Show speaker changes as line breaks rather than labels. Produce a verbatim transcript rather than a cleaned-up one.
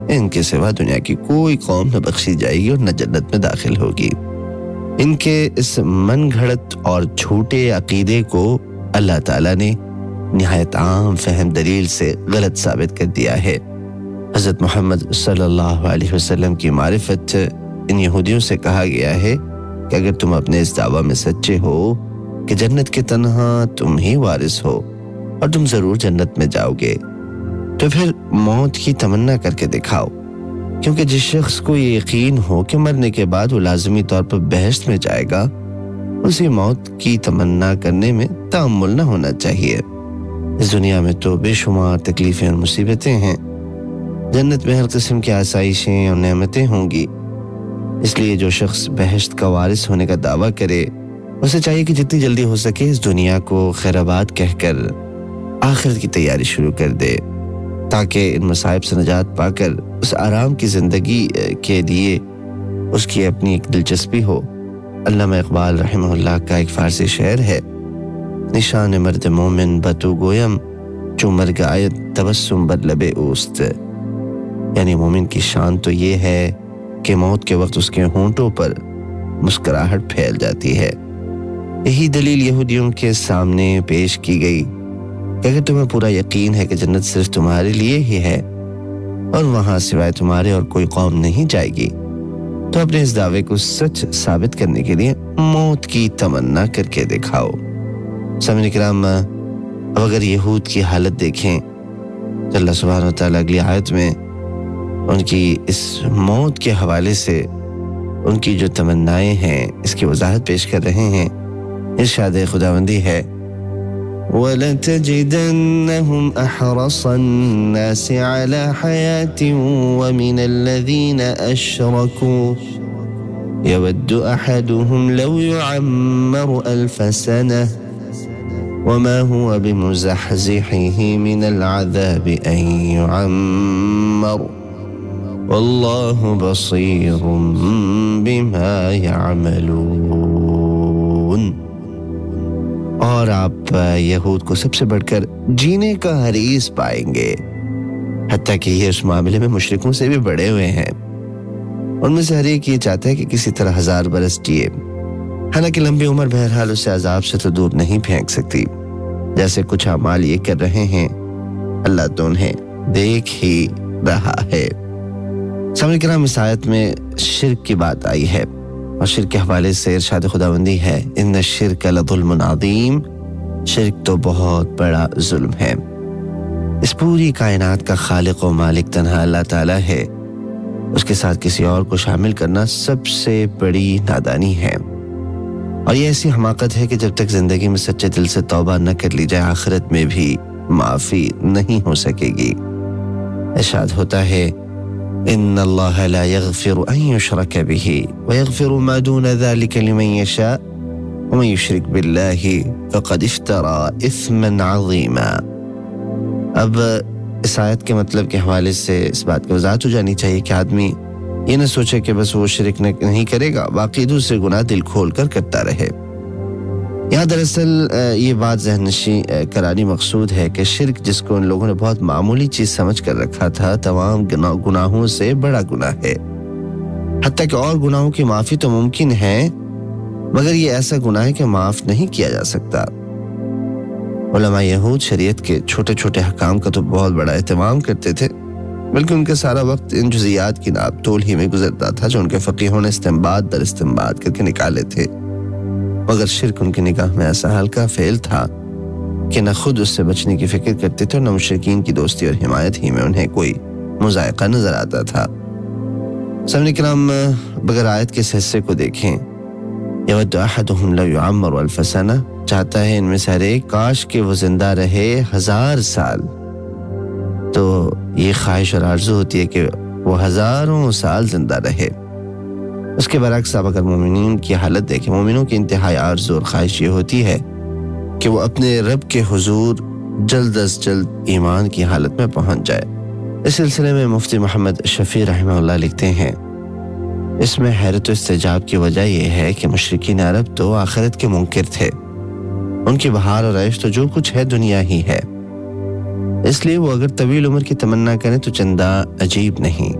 ان کے سوا دنیا کی کوئی قوم نہ بخشی جائے گی اور نہ جنت میں داخل ہوگی۔ ان کے اس من گھڑت اور جھوٹے عقیدے کو اللہ تعالیٰ نے نہایت عام فہم دلیل سے غلط ثابت کر دیا ہے۔ حضرت محمد صلی اللہ علیہ وسلم کی معرفت ان یہودیوں سے کہا گیا ہے کہ اگر تم اپنے اس دعویٰ میں سچے ہو کہ جنت کے تنہا تم ہی وارث ہو اور تم ضرور جنت میں جاؤ گے تو پھر موت کی تمنا کر کے دکھاؤ، کیونکہ جس شخص کو یہ یقین ہو کہ مرنے کے بعد وہ لازمی طور پر بہشت میں جائے گا، اسی موت کی تمنا کرنے میں تأمل نہ ہونا چاہیے۔ اس دنیا میں تو بے شمار تکلیفیں اور مصیبتیں ہیں، جنت میں ہر قسم کی آسائشیں اور نعمتیں ہوں گی۔ اس لیے جو شخص بہشت کا وارث ہونے کا دعویٰ کرے اسے چاہیے کہ جتنی جلدی ہو سکے اس دنیا کو خیر آباد کہہ کر آخرت کی تیاری شروع کر دے، تاکہ ان مصائب سے نجات پا کر اس آرام کی زندگی کے لیے اس کی اپنی ایک دلچسپی ہو۔ علامہ اقبال رحمہ اللہ کا ایک فارسی شعر ہے: نشان مرد مومن بتو گویم چو مرگ آید تبسم بر لب اوست، یعنی مومن کی شان تو یہ ہے کہ موت کے وقت اس کے ہونٹوں پر مسکراہٹ پھیل جاتی ہے۔ یہی دلیل یہودیوں کے سامنے پیش کی گئی کہ اگر تمہیں پورا یقین ہے کہ جنت صرف تمہارے لیے ہی ہے اور وہاں سوائے تمہارے اور کوئی قوم نہیں جائے گی، تو اپنے اس دعوے کو سچ ثابت کرنے کے لیے موت کی تمنا کر کے دکھاؤ۔ سامعین کرام، اب اگر یہود کی حالت دیکھیں تو اللہ سبحانہ و تعالیٰ اگلی آیت میں ان کی اس موت کے حوالے سے ان کی جو تمنائیں ہیں اس کی وضاحت پیش کر رہے ہیں۔ ارشاد خداوندی ہے: وَلَتَجِدَنَّهُمْ أَحْرَصَ النَّاسِ عَلَى حَيَاةٍ وَمِنَ الَّذِينَ أَشْرَكُوا يَوَدُّ أَحَدُهُمْ لَوْ يُعَمَّرُ أَلْفَ سَنَةٍ وَمَا هُوَ بِمُزَحْزِحِهِ مِنَ الْعَذَابِ أَن يُعَمَّرَ وَاللَّهُ بَصِيرٌ بِمَا يَعْمَلُونَ۔ اور آپ یہود کو سب سے بڑھ کر جینے کا حریص پائیں گے، حتیٰ کہ یہ اس معاملے میں مشرکوں سے بھی بڑے ہوئے ہیں۔ ان میں سے ہر ایک یہ چاہتا ہے کہ کسی طرح ہزار برس جیے، حالانکہ لمبی عمر بہرحال اسے عذاب سے تو دور نہیں پھینک سکتی۔ جیسے کچھ اعمال یہ کر رہے ہیں، اللہ تو انہیں دیکھ ہی رہا ہے۔ سامعین کرام، اس آیت میں شرک کی بات آئی ہے اور شرک کے حوالے سے ارشاد خداوندی ہے: ان الشرک لظلم عظیم، شرک تو بہت بڑا ظلم ہے۔ اس پوری کائنات کا خالق و مالک تنہا اللہ تعالیٰ ہے، اس کے ساتھ کسی اور کو شامل کرنا سب سے بڑی نادانی ہے، اور یہ ایسی حماقت ہے کہ جب تک زندگی میں سچے دل سے توبہ نہ کر لی جائے آخرت میں بھی معافی نہیں ہو سکے گی۔ ارشاد ہوتا ہے: ان اللہ لا یغفر ان یشرک بہ ویغفر ما دون ذلک لمن یشاء ومن یشرک باللہ فقد افترى اثما عظیما۔ اب اس آیت کے مطلب کے حوالے سے اس بات کی وضاحت ہو جانی چاہیے کہ آدمی یہ نہ سوچے کہ بس وہ شرک نہیں کرے گا، باقی دوسرے گناہ دل کھول کر کرتا رہے۔ یہاں دراصل یہ بات ذہن نشین کرانی مقصود ہے کہ شرک، جس کو ان لوگوں نے بہت معمولی چیز سمجھ کر رکھا تھا، تمام گناہوں سے بڑا گناہ ہے۔ حتیٰ کہ اور گناہوں کی معافی تو ممکن ہے، مگر یہ ایسا گناہ ہے کہ معاف نہیں کیا جا سکتا۔ علماء یہود شریعت کے چھوٹے چھوٹے حکام کا تو بہت بڑا اہتمام کرتے تھے، بلکہ ان کا سارا وقت ان جزیات کی ناپ تول ہی میں گزرتا تھا جو ان کے فقیہوں نے استنباط در استنباط کر کے نکالے تھے۔ مگر شرک ان کی نگاہ میں ایسا ہلکا فعل تھا کہ نہ خود اس سے بچنے کی فکر کرتے تھے اور نہ مشرکین کی دوستی اور حمایت ہی میں انہیں کوئی مذائقہ نظر آتا تھا۔ سامعین کرام، بغیر آیت کے اس حصے کو دیکھیں: یود احدہم لو یعمر الف سنہ، چاہتا ہے ان میں سے ہر ایک کاش کہ وہ زندہ رہے ہزار سال۔ تو یہ خواہش اور آرزو ہوتی ہے کہ وہ ہزاروں سال زندہ رہے۔ اس کے برعکس اب اگر مومنین کی حالت دیکھیں، مومنوں کی انتہائی آرزو اور خواہش یہ ہوتی ہے کہ وہ اپنے رب کے حضور جلد از جلد ایمان کی حالت میں پہنچ جائے۔ اس سلسلے میں مفتی محمد شفیع رحمہ اللہ لکھتے ہیں: اس میں حیرت و استعجاب کی وجہ یہ ہے کہ مشرکین عرب تو آخرت کے منکر تھے، ان کی بہار اور عیش تو جو کچھ ہے دنیا ہی ہے، اس لیے وہ اگر طویل عمر کی تمنا کریں تو چندہ عجیب نہیں.